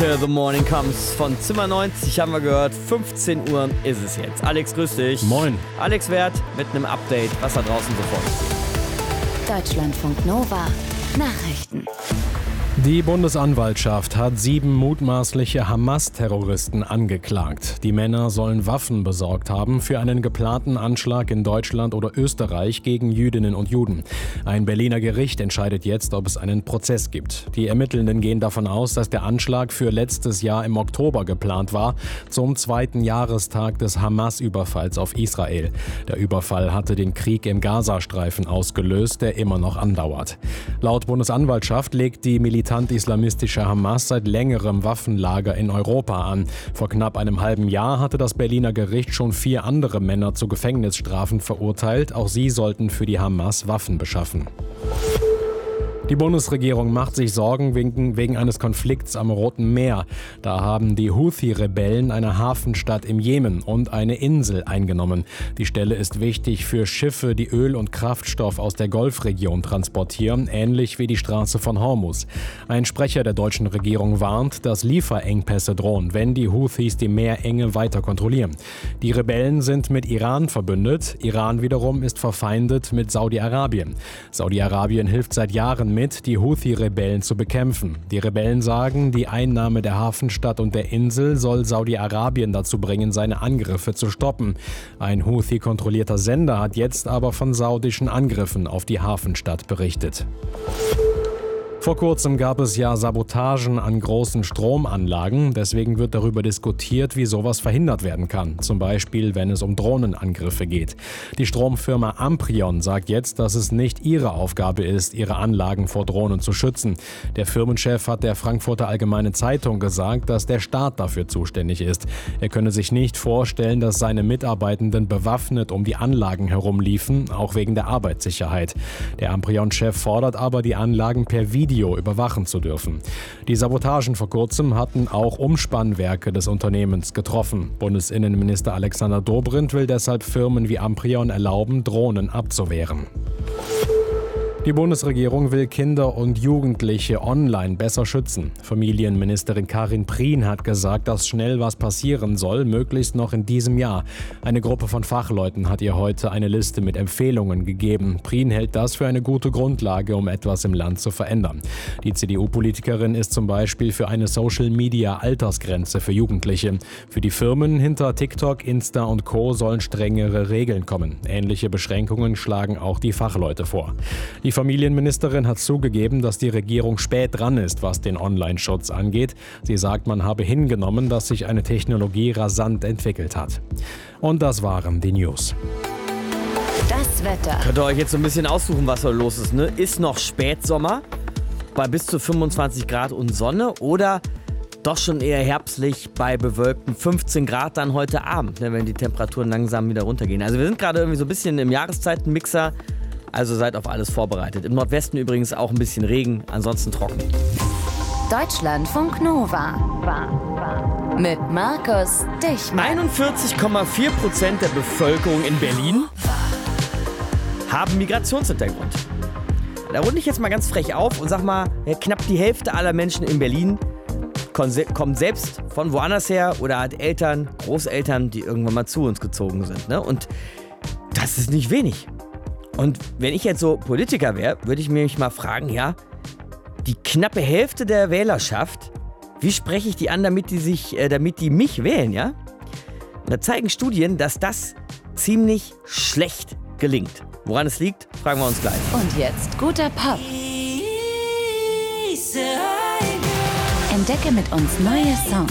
Till the Morning Comes von Zimmer 90 haben wir gehört. 15 Uhr ist es jetzt. Alex, grüß dich. Moin. Alex Wert mit einem Update, was da draußen so vor ist. Deutschlandfunk Nova. Nachrichten. Die Bundesanwaltschaft hat 7 mutmaßliche Hamas-Terroristen angeklagt. Die Männer sollen Waffen besorgt haben für einen geplanten Anschlag in Deutschland oder Österreich gegen Jüdinnen und Juden. Ein Berliner Gericht entscheidet jetzt, ob es einen Prozess gibt. Die Ermittelnden gehen davon aus, dass der Anschlag für letztes Jahr im Oktober geplant war, zum 2. Jahrestag des Hamas-Überfalls auf Israel. Der Überfall hatte den Krieg im Gazastreifen ausgelöst, der immer noch andauert. Laut Bundesanwaltschaft legt die militant-islamistische Hamas seit längerem Waffenlager in Europa an. Vor knapp einem halben Jahr hatte das Berliner Gericht schon 4 andere Männer zu Gefängnisstrafen verurteilt. Auch sie sollten für die Hamas Waffen beschaffen. Die Bundesregierung macht sich Sorgen wegen eines Konflikts am Roten Meer. Da haben die Houthi-Rebellen eine Hafenstadt im Jemen und eine Insel eingenommen. Die Stelle ist wichtig für Schiffe, die Öl und Kraftstoff aus der Golfregion transportieren, ähnlich wie die Straße von Hormuz. Ein Sprecher der deutschen Regierung warnt, dass Lieferengpässe drohen, wenn die Houthis die Meerenge weiter kontrollieren. Die Rebellen sind mit Iran verbündet. Iran wiederum ist verfeindet mit Saudi-Arabien. Saudi-Arabien hilft seit Jahren mit, die Houthi-Rebellen zu bekämpfen. Die Rebellen sagen, die Einnahme der Hafenstadt und der Insel soll Saudi-Arabien dazu bringen, seine Angriffe zu stoppen. Ein Houthi-kontrollierter Sender hat jetzt aber von saudischen Angriffen auf die Hafenstadt berichtet. Vor kurzem gab es ja Sabotagen an großen Stromanlagen. Deswegen wird darüber diskutiert, wie sowas verhindert werden kann. Zum Beispiel, wenn es um Drohnenangriffe geht. Die Stromfirma Amprion sagt jetzt, dass es nicht ihre Aufgabe ist, ihre Anlagen vor Drohnen zu schützen. Der Firmenchef hat der Frankfurter Allgemeine Zeitung gesagt, dass der Staat dafür zuständig ist. Er könne sich nicht vorstellen, dass seine Mitarbeitenden bewaffnet um die Anlagen herumliefen, auch wegen der Arbeitssicherheit. Der Amprion-Chef fordert aber, die Anlagen per Video überwachen zu dürfen. Die Sabotagen vor kurzem hatten auch Umspannwerke des Unternehmens getroffen. Bundesinnenminister Alexander Dobrindt will deshalb Firmen wie Amprion erlauben, Drohnen abzuwehren. Die Bundesregierung will Kinder und Jugendliche online besser schützen. Familienministerin Karin Prien hat gesagt, dass schnell was passieren soll, möglichst noch in diesem Jahr. Eine Gruppe von Fachleuten hat ihr heute eine Liste mit Empfehlungen gegeben. Prien hält das für eine gute Grundlage, um etwas im Land zu verändern. Die CDU-Politikerin ist zum Beispiel für eine Social-Media-Altersgrenze für Jugendliche. Für die Firmen hinter TikTok, Insta und Co. sollen strengere Regeln kommen. Ähnliche Beschränkungen schlagen auch die Fachleute vor. Die Familienministerin hat zugegeben, dass die Regierung spät dran ist, was den Online-Schutz angeht. Sie sagt, man habe hingenommen, dass sich eine Technologie rasant entwickelt hat. Und das waren die News. Das Wetter. Könnt ihr euch jetzt so ein bisschen aussuchen, was so los ist, ne? Ist noch Spätsommer bei bis zu 25 Grad und Sonne oder doch schon eher herbstlich bei bewölkten 15 Grad dann heute Abend, ne, wenn die Temperaturen langsam wieder runtergehen. Also wir sind gerade irgendwie so ein bisschen im Jahreszeitenmixer. Also seid auf alles vorbereitet. Im Nordwesten übrigens auch ein bisschen Regen, ansonsten trocken. Deutschlandfunk Nova. Mit Markus Dichmann. 41,4% der Bevölkerung in Berlin haben Migrationshintergrund. Da runde ich jetzt mal ganz frech auf und sag mal, knapp die Hälfte aller Menschen in Berlin kommt selbst von woanders her oder hat Eltern, Großeltern, die irgendwann mal zu uns gezogen sind. Ne? Und das ist nicht wenig. Und wenn ich jetzt so Politiker wäre, würde ich mich mal fragen, ja, die knappe Hälfte der Wählerschaft, wie spreche ich die an, damit die mich wählen, ja? Und da zeigen Studien, dass das ziemlich schlecht gelingt. Woran es liegt, fragen wir uns gleich. Und jetzt guter Pop. Entdecke mit uns neue Songs.